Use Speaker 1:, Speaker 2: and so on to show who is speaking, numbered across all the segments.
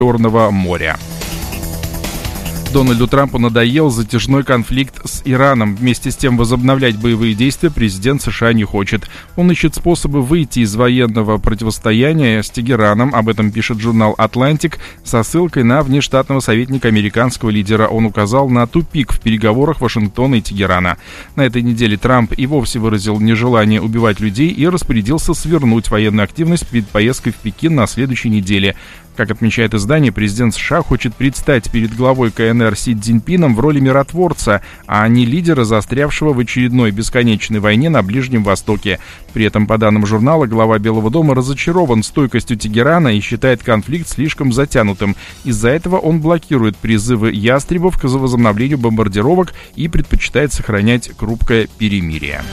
Speaker 1: Черного моря. Дональду Трампу надоел затяжной конфликт с Ираном. Вместе с тем возобновлять боевые действия президент США не хочет. Он ищет способы выйти из военного противостояния с Тегераном. Об этом пишет журнал «Атлантик» со ссылкой на внештатного советника американского лидера. Он указал на тупик в переговорах Вашингтона и Тегерана. На этой неделе Трамп и вовсе выразил нежелание убивать людей и распорядился свернуть военную активность перед поездкой в Пекин на следующей неделе. Как отмечает издание, президент США хочет предстать перед главой КНР Си Цзиньпином в роли миротворца, а не лидера, застрявшего в очередной бесконечной войне на Ближнем Востоке. При этом, по данным журнала, глава Белого дома разочарован стойкостью Тегерана и считает конфликт слишком затянутым. Из-за этого он блокирует призывы ястребов к возобновлению бомбардировок и предпочитает сохранять хрупкое перемирие.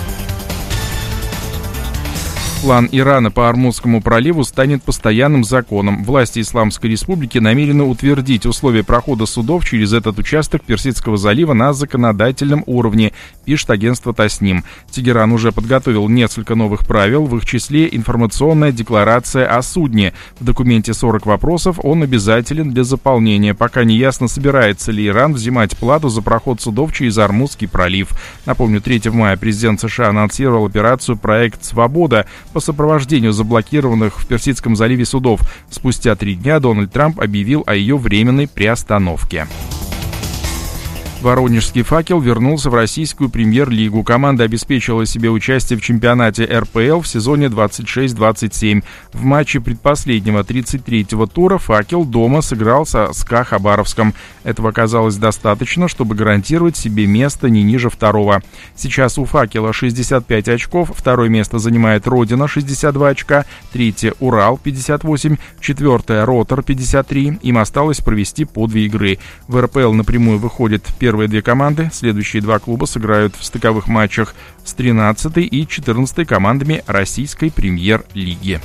Speaker 1: План Ирана по Ормузскому проливу станет постоянным законом. Власти Исламской Республики намерены утвердить условия прохода судов через этот участок Персидского залива на законодательном уровне, пишет агентство Тасним. Тегеран уже подготовил несколько новых правил, в их числе информационная декларация о судне. В документе 40 вопросов, он обязателен для заполнения. Пока не ясно, собирается ли Иран взимать плату за проход судов через Ормузский пролив. Напомню, 3 мая президент США анонсировал операцию «Проект Свобода» по сопровождению заблокированных в Персидском заливе судов. Спустя 3 дня Дональд Трамп объявил о ее временной приостановке. Воронежский «Факел» вернулся в российскую премьер-лигу. Команда обеспечила себе участие в чемпионате РПЛ в сезоне 26-27. В матче предпоследнего 33-го тура «Факел» дома сыграл со СКА Хабаровском. Этого оказалось достаточно, чтобы гарантировать себе место не ниже второго. Сейчас у «Факела» 65 очков, второе место занимает «Родина» 62 очка, третье «Урал» 58, четвертое «Ротор» 53. Им осталось провести по 2 игры. В РПЛ напрямую выходит первые 2 команды. Следующие 2 клуба сыграют в стыковых матчах с 13-й и 14-й командами российской премьер-лиги.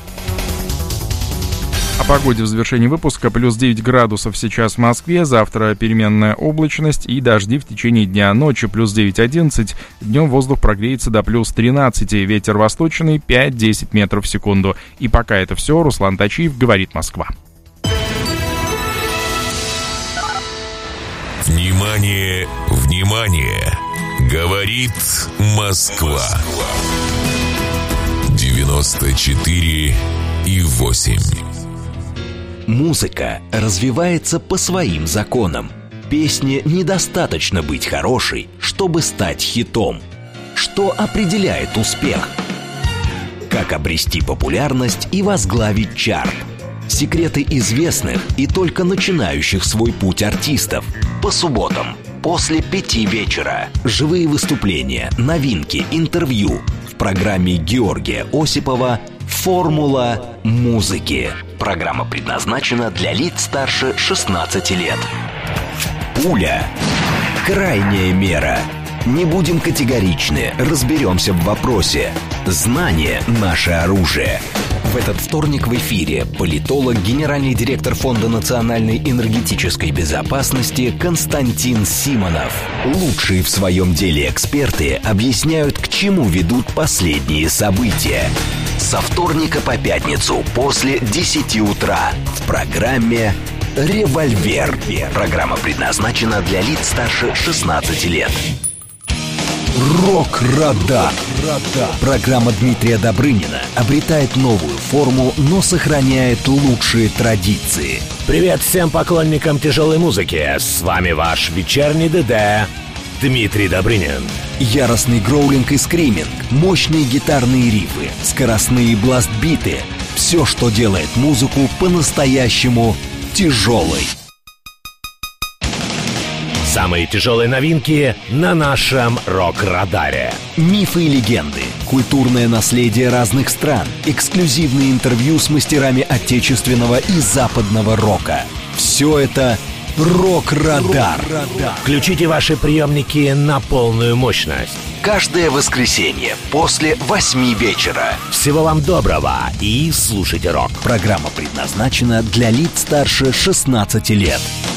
Speaker 1: О погоде в завершении выпуска. Плюс 9 градусов сейчас в Москве. Завтра переменная облачность и дожди в течение дня. Ночью плюс 9-11. Днем воздух прогреется до плюс 13. Ветер восточный 5-10 метров в секунду. И пока это все. Руслан Тачиев, говорит Москва.
Speaker 2: Внимание, внимание! Говорит Москва. 94,8.
Speaker 3: Музыка развивается по своим законам. Песне недостаточно быть хорошей, чтобы стать хитом. Что определяет успех? Как обрести популярность и возглавить чарт? Секреты известных и только начинающих свой путь артистов. По субботам после 5 вечера. Живые выступления, новинки, интервью. В программе Георгия Осипова «Формула музыки». Программа предназначена для лиц старше 16 лет. Пуля. Крайняя мера. Не будем категоричны, разберемся в вопросе. Знание – наше оружие. В этот вторник в эфире политолог, генеральный директор Фонда национальной энергетической безопасности Константин Симонов. Лучшие в своем деле эксперты объясняют, к чему ведут последние события. Со вторника по пятницу после 10 утра в программе «Револьвер». Программа предназначена для лиц старше 16 лет. Рок-радар. Программа Дмитрия Добрынина обретает новую форму, но сохраняет лучшие традиции.
Speaker 4: Привет всем поклонникам тяжелой музыки. С вами ваш вечерний ДД Дмитрий Добрынин.
Speaker 3: Яростный гроулинг и скриминг, мощные гитарные рифы, скоростные бласт-биты. Все, что делает музыку по-настоящему тяжелой.
Speaker 4: Самые тяжелые новинки на нашем рок-радаре.
Speaker 3: Мифы и легенды, культурное наследие разных стран, эксклюзивные интервью с мастерами отечественного и западного рока. Все это «Рок-радар».
Speaker 4: Включите ваши приемники на полную мощность.
Speaker 3: Каждое воскресенье после 8 вечера.
Speaker 4: Всего вам доброго и слушайте рок.
Speaker 3: Программа предназначена для лиц старше 16 лет.